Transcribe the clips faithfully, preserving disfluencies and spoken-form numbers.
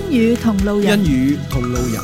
語同路人， 欣語同路人。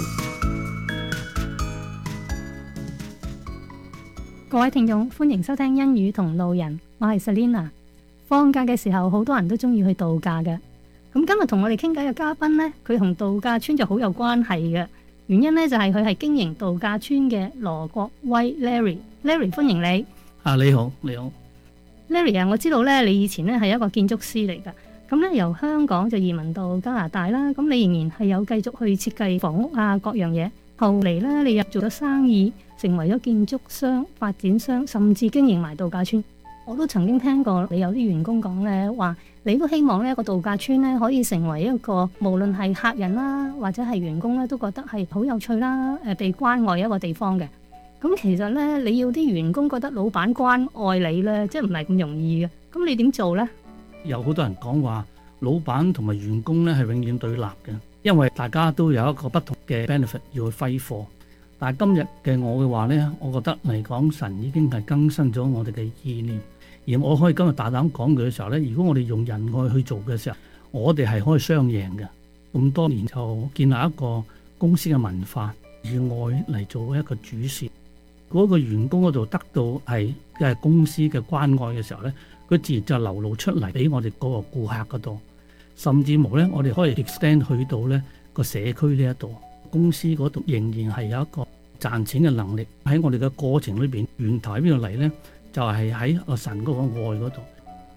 各位聽眾，歡迎收聽欣語同路人，我係 Selina。放假嘅時候，好多人都中意去度假嘅。咁今日同我哋傾偈嘅嘉賓呢，佢同度假村就好有關係嘅。原因呢，就係佢係經營度假村嘅羅國威 Larry。Larry， 歡迎你。 啊，你好，你好。 Larry 啊，我知道咧，你以前咧係一個建築師嚟噶。咁咧由香港就移民到加拿大啦。咁你仍然係有繼續去設計房屋啊，各樣嘢。後嚟咧，你又做咗生意，成為咗建築商、發展商，甚至經營埋度假村。我都曾經聽過你有啲員工講咧，話你都希望呢一個度假村咧可以成為一個無論係客人啦，或者係員工咧，都覺得係好有趣啦，誒被關愛一個地方嘅。咁其實咧，你要啲員工覺得老闆關愛你咧，即係唔係咁容易嘅。咁你點做咧？ 有好多人講話，老闆同埋員工咧係永遠對立嘅，因為大家都有一個不同嘅 benefit 要去揮霍。但係今日嘅我嘅話咧，我覺得嚟講，神已經係更新咗我哋嘅意念，而我可以今日大膽講句嘅時候咧，如果我哋用仁愛去做嘅時候，我哋係可以雙贏嘅。咁多年就建立一個公司嘅文化，以愛嚟做一個主線。嗰個員工嗰度得到係嘅公司嘅關愛嘅時候咧，佢自然就流露出嚟俾我哋嗰個顧客嗰度，甚至乎咧，我哋可以 extend 去到咧個社區呢一度，公司嗰度仍然係有一個賺錢嘅能力。喺我哋嘅過程裏邊，源頭喺邊度嚟咧？就係喺個神嗰個愛嗰度。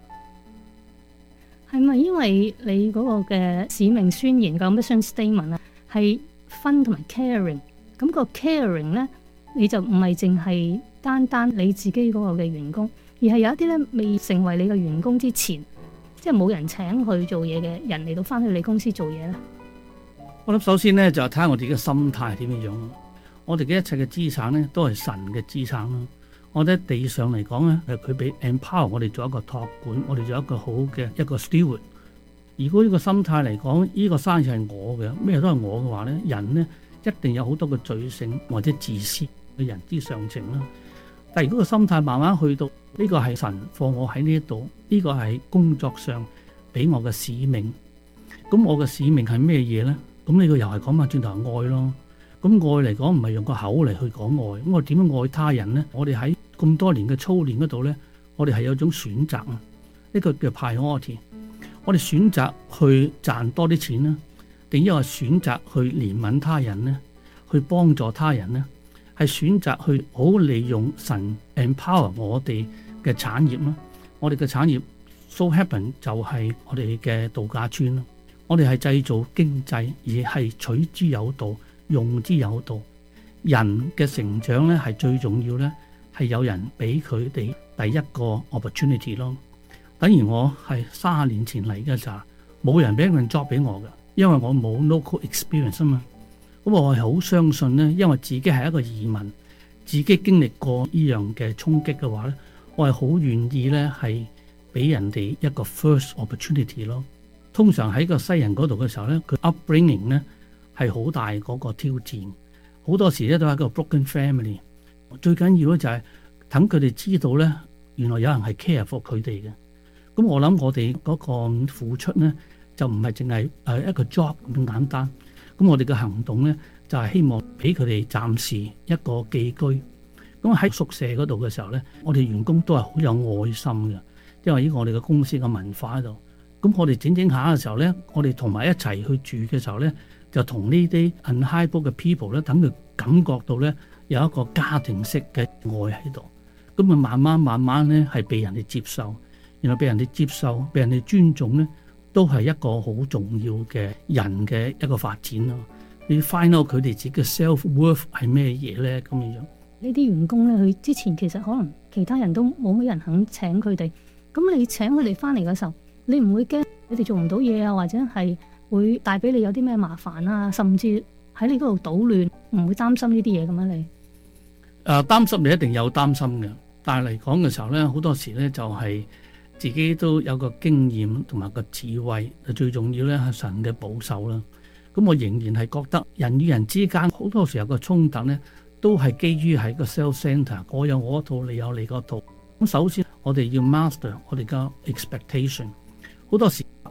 係咪因為你嗰個嘅使命宣言個 mission statement 啊，係 fun 同埋 caring？咁個 caring 咧？你就唔係淨係單單你自己嗰個嘅員工，而係有一啲咧未成為你嘅員工之前，即係冇人請去做嘢嘅人嚟到翻去你公司做嘢咧。 我諗首先咧就係睇下我哋嘅心態點樣樣。我哋嘅一切嘅資產咧都係神嘅資產啦。我哋喺地上嚟講咧，係佢俾 empower 我哋做一個託管，我哋做一個好嘅一個 steward。如果呢個心態嚟講，呢個生意係我嘅，咩都係我嘅話咧，人咧一定有好多嘅罪性或者自私嘅人之常情啦。但係如果個心態慢慢去到呢個係神放我喺呢一度，呢個係工作上俾我嘅使命。咁我嘅使命係咩嘢呢？咁呢個又係講翻轉頭愛咯。咁愛嚟講唔係用個口嚟去講愛。咁我點樣愛他人呢？我哋喺咁多年嘅操練嗰度呢，我哋係有種選擇啊。呢個叫 priority。我哋選擇去賺多啲錢呢，定因為選擇去憐憫他人呢？去幫助他人呢？係選擇去好利用神 empower 我哋嘅產業啦。我哋嘅產業 so happen 就係我哋嘅度假村啦。我哋係製造經濟，而係取之有道，用之有道。人嘅成長咧係最重要咧，係有人俾佢哋第一個 opportunity 咯。等於我係三十年前嚟嘅時候，冇人俾一份 job 俾我嘅，因為我冇 local experience 啊嘛。咁我係好相信呢，因為自己係一個移民，自己經歷過呢樣嘅衝擊嘅話呢，我係好願意呢係俾人哋一個 first opportunity 咯。通常喺個西人嗰度嘅時候呢，佢 upbringing 呢係好大嗰個挑戰，好多時咧都係一個 broken family。最緊要咧就係等佢哋知道呢，原來有人係 care for 佢哋嘅。咁我諗我哋嗰個付出呢，就唔係淨係誒一個 job 咁簡單。咁我哋嘅行動呢，就係希望俾佢哋暫時一個寄居。咁喺宿舍嗰度嘅時候呢，我哋員工都係好有愛心嘅，因為呢個我哋嘅公司嘅文化喺度。咁我哋整整下嘅時候呢，我哋同埋一齊去住嘅時候呢，就同呢啲 uninhabitable 嘅 people 咧，等佢感覺到呢有一個家庭式嘅愛喺度。咁啊，慢慢慢慢呢係被人哋接受，然後被人哋接受，被人哋尊重呢，都係一個好重要嘅人嘅一個發展咯。你 find out 佢哋自己嘅 self worth 係咩嘢咧？咁樣樣呢啲員工咧，佢之前其實可能其他人都冇乜人肯請佢哋。咁你請佢哋翻嚟嘅時候，你唔會驚你哋做唔到嘢啊，或者係會帶俾你有啲咩麻煩啊，甚至喺你嗰度搗亂，唔會擔心呢啲嘢咁樣你？誒、 呃，擔心你一定有擔心嘅，但係嚟講嘅時候咧，好多時咧就係、是。自己都有個經驗同埋個智慧，最重要咧係神嘅保守啦。咁我仍然係覺得人與人之間好多時候個衝突咧，都係基於喺個 self center，我有我一套，你有你嗰套。咁首先我哋要 master 我哋嘅 expectation。好多時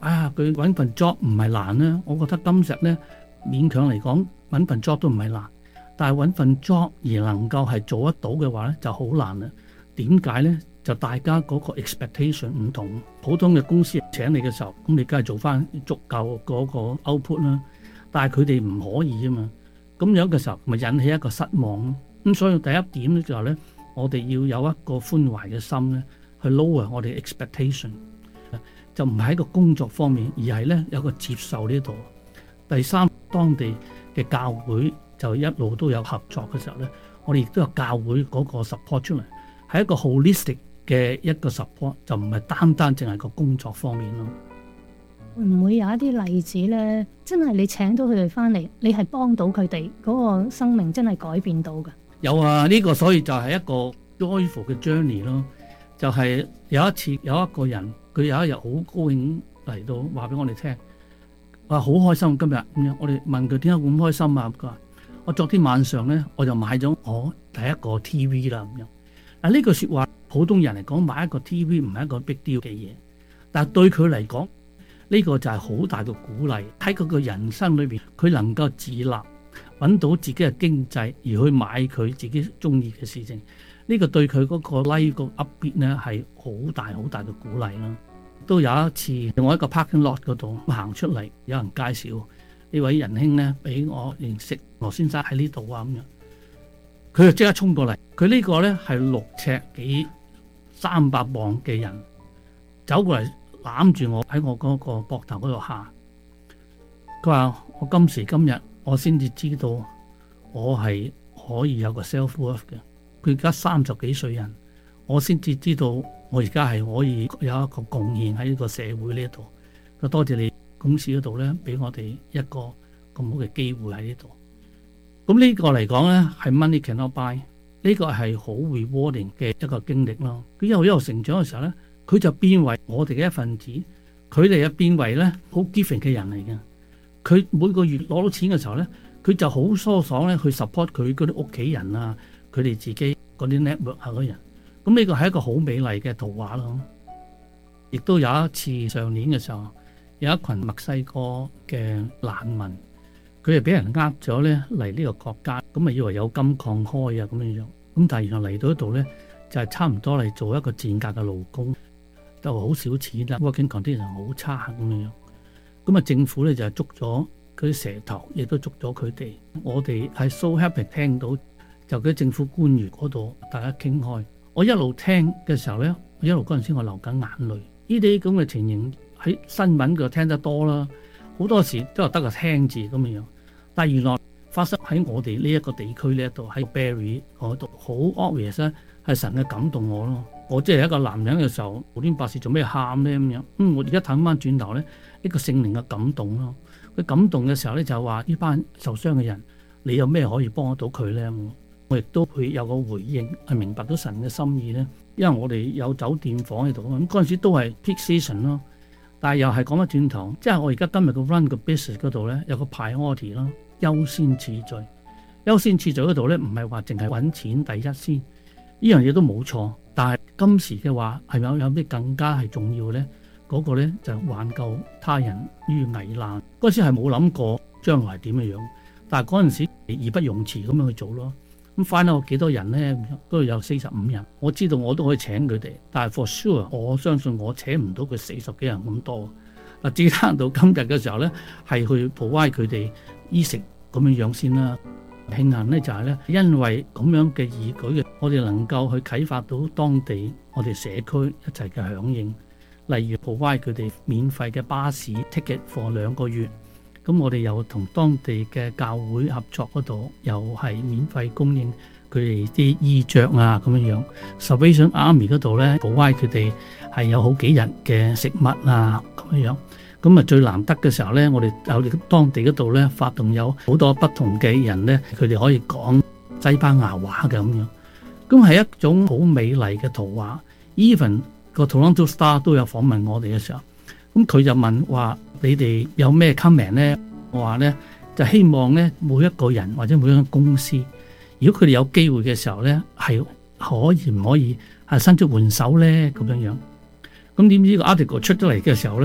啊，佢揾份 job 唔係難咧。我覺得今時咧勉強嚟講揾份 job 都唔係難，但係揾份 job 而能夠係做得到嘅話咧就好難啦。點解咧？就大家嗰個 expectation 唔同，普通嘅公司請你嘅時候，咁你梗係做翻足夠嗰個 output 啦。但係佢哋唔可以啊嘛，咁樣嘅時候咪引起一個失望咯。咁所以第一點咧就係咧，我哋要有一個寬懷嘅心咧，去 lower 我哋 expectation， 就唔係喺個工作方面，而係咧有個接受呢度。第三，當地嘅教會就一路都有合作嘅時候咧，我哋亦都有教會嗰個 support 出嚟，係一個 holistic 嘅一個 support， 就唔係單單淨係個工作方面咯。 會唔會有一啲例子咧？真係你請到佢哋翻嚟，你係幫到佢哋嗰個生命，真係改變到噶？有啊，呢個所以就係一個 joyful 嘅 journey 咯。就係有一次有一個人，佢有一日好高興嚟到話俾我哋聽，話好開心今日咁樣。我哋問佢點解咁開心啊？佢話我昨天晚上咧，我就買咗我第一個 T V 啦咁樣。嗱，呢句說話普通人嚟講買一個 T V 唔係一個 big deal 嘅嘢，但係對佢嚟講呢個就係好大嘅鼓勵。喺佢嘅人生裏邊，佢能夠自立，揾到自己嘅經濟而去買佢自己中意嘅事情，呢個對佢嗰個 life 個 upbeat 咧係好大好大嘅鼓勵啦。都有一次我喺個 parking lot 嗰度行出嚟，有人介紹呢位仁兄咧俾我認識，羅先生喺呢度啊咁樣，佢就即刻衝過嚟。佢呢個咧係六尺幾三百磅嘅人，走過嚟攬住我喺我嗰個膊頭嗰度喊。佢話我今時今日我先至知道我係可以有個 self worth 嘅。佢而家三十幾歲人，我先至知道我而家係可以有一個貢獻喺呢個社會呢度。咁多謝你公司嗰度咧，俾我哋一個咁好嘅機會喺呢度。咁呢個嚟講咧係 money cannot buy，呢個係好 rewarding 嘅一個經歷咯。佢一路一路成長嘅時候咧，佢就變為我哋嘅一份子，佢哋又變為咧好 giving 嘅人嚟嘅。佢每個月攞到錢嘅時候咧，佢就好疏爽咧去 support 佢嗰啲屋企人啊，佢哋自己嗰啲 network 啊嗰人。咁呢個係一個好美麗嘅圖畫咯。亦都有一次上年嘅時候，有一群墨西哥嘅難民，佢哋俾人呃咗咧嚟呢個國家，咁啊以為有金礦開啊咁樣樣，咁但係原來嚟到呢度咧就係差唔多嚟做一個賤格嘅勞工，就好少錢啦 ，working condition 好差咁樣樣。咁啊政府咧就捉咗佢啲蛇頭，亦都捉咗佢哋。我哋係 so happy 聽到，就佢政府官員嗰度大家傾開。我一路聽嘅時候咧，一路嗰陣時我流緊眼淚。呢啲咁嘅情形喺新聞度聽得多啦，好多時都係得個聽字咁樣樣。但係原來發生喺我哋呢一個地區呢一度喺 Barrie 嗰度，好 obvious 咧，係神嘅感動我咯。我即係一個男人嘅時候，無端白事做咩喊咧咁樣？嗯，我而家睇翻轉頭咧，呢個聖靈嘅感動咯。佢感動嘅時候咧，就話呢班受傷嘅人，你有咩可以幫得到佢咧？我亦都會有個回應，係明白到神嘅心意咧。因為我哋有酒店房喺度咁，嗰陣時都係 peak season 咯。但係又係講翻轉頭，即係我而家今日個 run 個 business 嗰度咧，有個 priority 咯，優先次序。優先次序嗰度咧，唔係話淨係揾錢第一先，呢樣嘢都冇錯。但係今時嘅話係咪有有咩更加係重要咧？嗰、那個咧就挽救他人於危難。嗰陣時係冇諗過將來係點樣樣，但係嗰陣時義不容辭咁樣去做咯。咁翻到幾多人咧？嗰度有四十五人，我知道我都可以請佢哋，但係 for sure 我相信我請唔到佢四十幾人咁多。嗱，至單到今日嘅時候咧，係去 provide佢哋衣食咁樣樣先啦。慶幸咧就係咧，因為咁樣嘅義舉嘅，我哋能夠去啟發到當地我哋社區一齊嘅響應，例如 provide佢哋免費嘅巴士 ticket for 兩個月。咁我哋又同當地嘅教會合作嗰度，又係免費供應佢哋啲衣着啊咁樣樣。Salvation Army 嗰度咧，provide佢哋係有好幾日嘅食物啊咁樣樣。咁啊最難得嘅時候咧，我哋有哋當地嗰度咧發動有好多不同嘅人咧，佢哋可以講西班牙話嘅咁樣。咁係一種好美麗嘅圖畫。Even 個 Toronto Star 都有訪問我哋嘅時候。咁佢就問話：你哋有咩 comment 咧？我話咧就希望咧每一個人或者每一間公司，如果佢哋有機會嘅時候咧，係可以唔可以係伸出援手咧咁樣樣。咁點知個 article 出咗嚟嘅時候咧，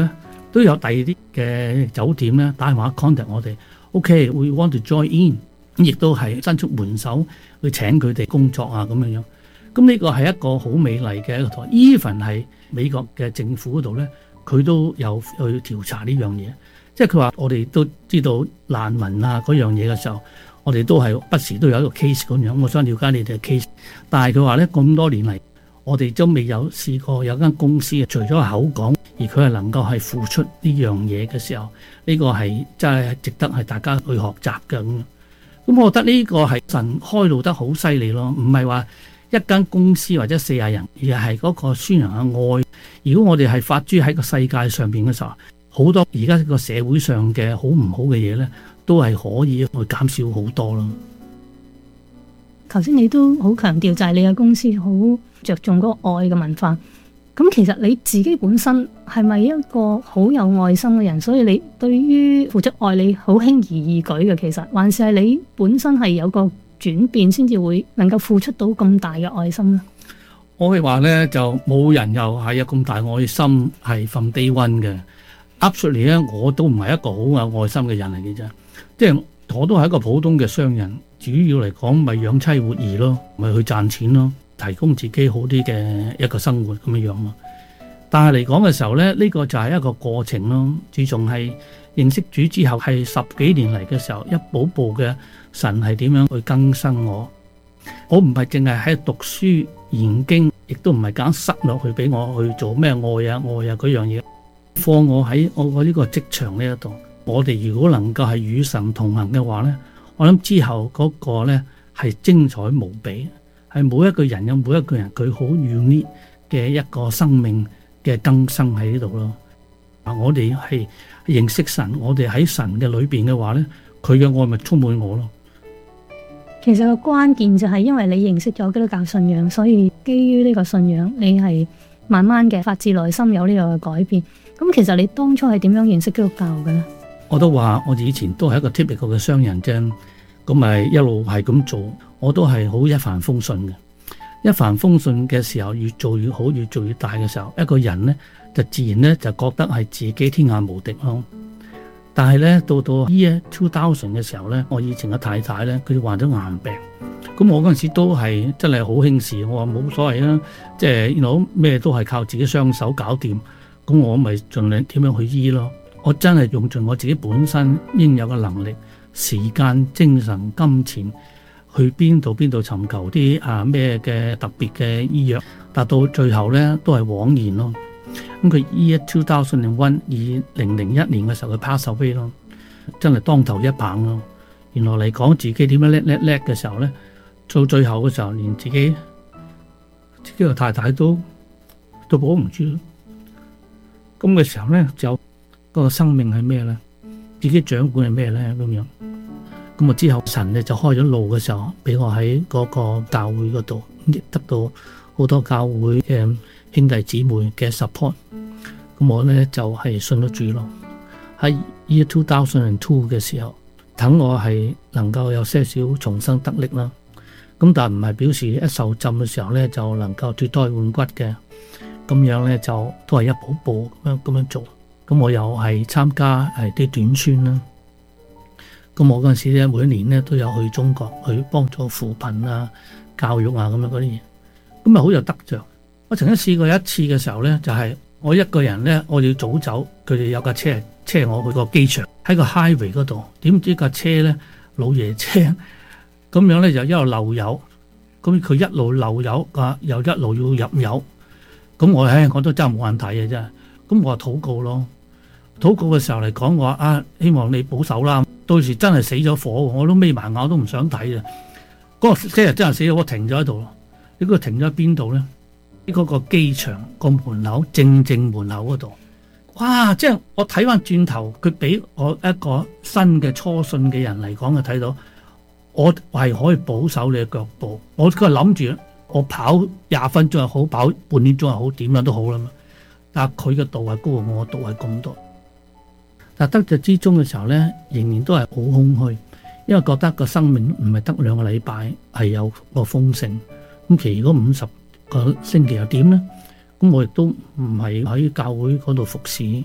都有第二啲嘅酒店咧打電話 contact 我哋 ，OK，we want to join in， 亦都係伸出援手去請佢哋工作啊咁樣樣。咁呢個係一個好美麗嘅一個台 ，even 係美國嘅政府嗰度咧，佢都有去調查呢樣嘢。即係佢話我哋都知道難民啊嗰樣嘢嘅時候，我哋都係不時都有一個 case 咁樣。我想了解你哋嘅 case， 但係佢話咧咁多年嚟，我哋都未有試過有間公司除咗口講，而佢係能夠係付出呢樣嘢嘅時候，呢個係真係值得係大家去學習嘅咁。咁我覺得呢個係神開路得好犀利咯，唔係話一間公司或者四廿人，而係嗰個宣揚嘅愛。如果我哋係發諸喺個世界上邊嘅時候，好多而家個社會上嘅好唔好嘅嘢呢，都係可以去減少好多咯。 頭先你都好強調就係你嘅公司好着重嗰個愛嘅文化。咁其實你自己本身係咪一個好有愛心嘅人？所以你對於付出愛你好輕而易舉嘅，其實還是係你本身係有個轉變先至會能夠付出到咁大嘅愛心咧？ 我會話呢，就冇人又係有咁大愛心係 from day one 嘅。Absolutely 咧，我都唔係一個好有愛心嘅人嚟嘅啫。即係我都係一個普通嘅商人，主要嚟講咪養妻活兒咯，咪去賺錢咯，提供自己好啲嘅一個生活咁樣樣咯。但係嚟講嘅時候咧，呢個就係一個過程咯。自從係認識主之後，係十幾年嚟嘅時候，一步步嘅神係點樣去更新我。我唔係淨係喺讀書研經，亦都唔係揀塞落去俾我去做咩愛啊愛啊嗰樣嘢。放我喺我個呢個職場呢一度，我哋如果能夠係與神同行嘅話呢，我諗之後嗰個呢係精彩無比，係每一個人有每一個人佢好 unique 嘅一個生命嘅更新喺呢度咯。啊，我哋係認識神，我哋喺神嘅裏邊嘅話呢，佢嘅愛咪充滿我咯。 其實個關鍵就係因為你認識咗基督教信仰，所以基於呢個信仰，你係慢慢嘅發自內心有呢個嘅改變。咁其實你當初係點樣認識基督教嘅咧？ 我都話我以前都係一個 typical 嘅商人啫，咁咪一路係咁做，我都係好一帆風順嘅。一帆風順嘅時候，越做越好，越做越大嘅時候，一個人呢就自然呢就覺得係自己天下無敵咯。但係呢，到到 year two thousand 嘅時候呢，我以前嘅太太呢，佢患咗癌病，咁我嗰陣時都係真係好輕視，我話冇所謂啦，即係you know咩都係靠自己雙手搞掂。咁我咪盡量點樣去醫咯？我真係用盡我自己本身應有嘅能力、時間、精神、金錢，去邊度邊度尋求啲啊咩嘅特別嘅醫藥，但到最後咧都係枉然咯。咁佢 year two thousand one 二零零一年嘅時候佢 pass away 咯，真係當頭一棒咯。原來嚟講自己點樣叻叻叻嘅時候咧，到最後嘅時候連自己自己個太太都都保唔住。咁嘅時候咧，就嗰個生命係咩咧？自己掌管係咩咧？咁樣咁啊之後神咧就開咗路嘅時候，俾我喺嗰個教會嗰度，亦得到好多教會嘅兄弟姊妹嘅 support。咁我咧就係信咗主咯。喺 year two thousand two 嘅時候，等我係能夠有些少重生得力啦。咁但係唔係表示一受浸嘅時候咧就能夠脫胎換骨嘅。咁樣咧就都係一步步咁樣咁樣做。咁我又係參加係啲短宣啦。咁我嗰陣時咧每一年咧都有去中國去幫助扶貧啊、教育啊咁樣嗰啲嘢。咁啊好有得着。我曾經試過一次嘅時候咧，就係、是、我一個人咧，我要早走，佢哋有架車車我去個機場，喺個 highway 嗰度。點知架車咧老爺車咁樣咧就一路漏油，咁佢一路漏油啊，又一路要入油。咁我唉，我都真係冇眼睇嘅啫。咁我話禱告咯，禱告嘅時候嚟講，我話啊，希望你保守啦。到時真係死咗火，我都眯埋眼，我都唔想睇啊。嗰、那個車日真係死咗，我停咗喺度咯。你嗰個停咗喺邊度咧？喺嗰個機場個門口，正正門口嗰度。哇！即係我睇翻轉頭，佢俾我一個新嘅初信嘅人嚟講，就睇到我係可以保守你嘅腳步。我佢諗住。我跑廿分鐘又好，跑半點鐘又好，點樣都好啦嘛。但係佢嘅道係高過我嘅道係咁多。但係得着之中嘅時候咧，仍然都係好空虛，因為覺得個生命唔係得兩個禮拜係有個豐盛。咁其餘嗰五十個星期又點咧？咁我亦都唔係喺教會嗰度服侍，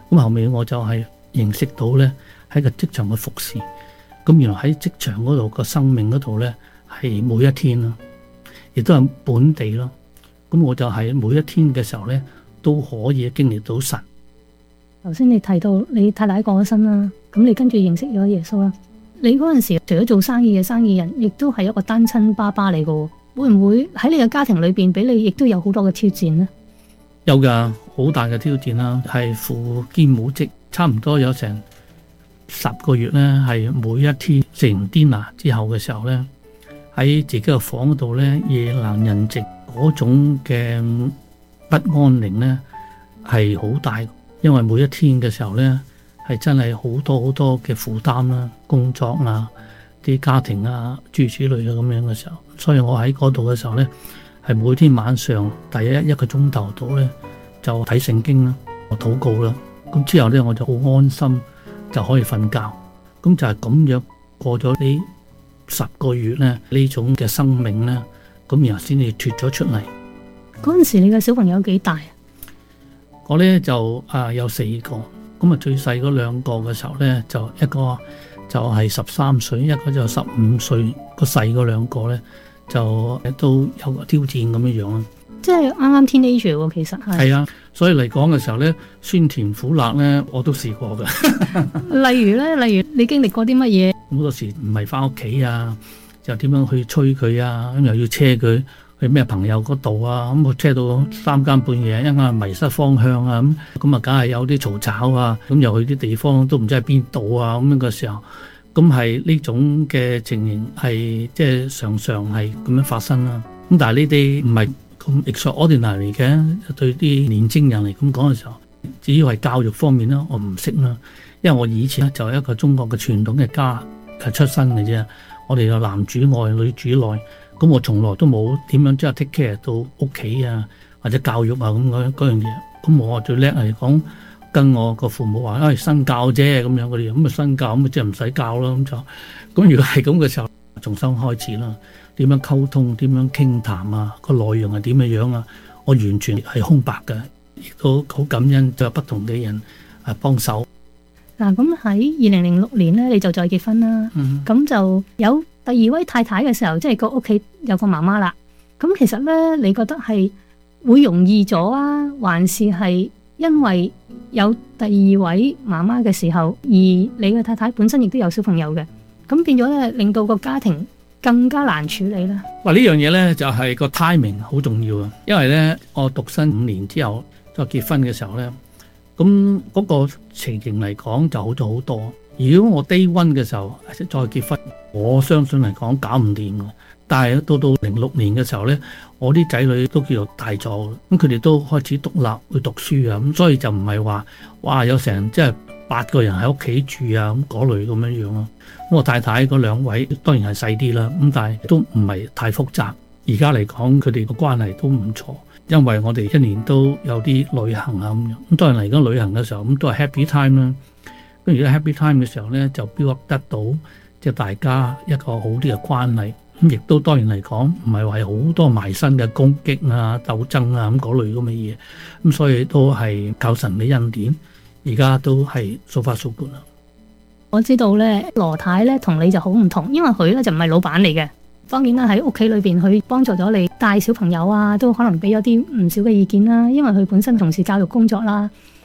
咁後尾我就係認識到咧喺個職場嘅服侍，咁原來喺職場嗰度個生命嗰度咧係每一天咯，亦都係本地咯。咁我就係每一天嘅時候咧都可以經歷到神。 頭先你提到你太太過咗身啦，咁你跟住認識咗耶穌啦。你嗰陣時除咗做生意嘅生意人，亦都係一個單親爸爸嚟嘅，會唔會喺你嘅家庭裏邊俾你亦都有好多嘅挑戰呢？ 有噶，好大嘅挑戰啦，係父兼母職，差唔多有成十個月咧，係每一天食完 dinner 之後嘅時候咧，喺自己嘅房嗰度咧，夜闌人靜嗰種嘅不安寧咧係好大，因為每一天嘅時候咧係真係好多好多嘅負擔啦，工作啊、啲家庭啊、諸如此類嘅咁樣嘅時候，所以我喺嗰度嘅時候咧。係每天晚上第一一個鐘頭度咧，就睇聖經啦，我禱告啦。咁之後咧，我就好安心就可以瞓覺。咁就係咁樣過咗呢十個月咧，呢種嘅生命咧，咁然後先至脫咗出嚟。 嗰陣時你嘅小朋友幾大啊？ 我咧就啊有四個，咁啊最細嗰兩個嘅時候咧，就一個就係十三歲，一個就十五歲。個細嗰兩個咧。就都有個挑戰咁樣樣咯， 即係啱啱 teenager 喎，其實係。 係啊，所以嚟講嘅時候咧，酸甜苦辣咧，我都試過㗎。 例如咧，例如你經歷過啲乜嘢？ 好多時唔係翻屋企啊，就點樣去催佢啊，咁又要車佢去咩朋友嗰度啊，咁我車到三更半夜，一間係迷失方向啊，咁咁啊，梗係有啲嘈吵啊，咁又去啲地方都唔知喺邊度啊，咁樣嘅時候。咁係呢種嘅情形係即係常常係咁樣發生啦。咁但係呢啲唔係咁 extraordinary 嘅，對啲年青人嚟咁講嘅時候，只要係教育方面啦，我唔識啦。因為我以前咧就係一個中國嘅傳統嘅家嘅出身嘅啫。我哋有男主外女主內，咁我從來都冇點樣即係 take care 到屋企啊或者教育啊咁嗰嗰樣嘢。咁我最叻係講。跟我個父母話，誒身教啫咁樣嗰啲，咁啊身教咁啊即係唔使教咯咁就，咁如果係咁嘅時候，重新開始啦，點樣溝通，點樣傾談啊，個內容係點樣樣啊，我完全係空白嘅，亦都好感恩就有不同嘅人誒幫手。嗱，咁喺二零零六年咧，你就再結婚啦，咁、嗯、就有第二位太太嘅時候，即係個屋企有個媽媽啦。咁其實咧，你覺得係會容易咗啊，還是係因為有第二位媽媽嘅時候，而你嘅太太本身亦都有小朋友嘅，咁變咗咧，令到個家庭更加難處理啦。哇！呢樣嘢咧就係個 timing 好重要啊，因為咧我獨身五年之後再結婚嘅時候咧，咁嗰個情形嚟講就好咗好多。如果我 day one 嘅時候再結婚，我相信嚟講搞唔掂嘅。但係到到零六年嘅時候咧，我啲仔女都叫做大咗，咁佢哋都開始獨立去讀書啊，咁所以就唔係話哇有成即係八個人喺屋企住啊咁嗰類咁樣樣咯。咁我太太嗰兩位當然係細啲啦，咁但係都唔係太複雜。而家嚟講佢哋個關係都唔錯，因為我哋一年都有啲旅行啊咁樣。咁當然嚟講旅行嘅時候咁都係 happy time 啦。咁如果 happy time 嘅時候咧，就 build up 得到即係大家一個好啲嘅關係。咁亦都當然嚟講，唔係話好多埋身嘅攻擊啊、鬥爭啊咁嗰類咁嘅嘢，咁所以都係靠神嘅恩典，而家都係 so far so good啦。我知道咧，羅太咧同你就好唔同，因為佢咧就唔係老闆嚟嘅，當然啦喺屋企裏邊去幫助咗你帶小朋友啊，都可能俾咗啲唔少嘅意見啦，因為佢本身從事教育工作啦。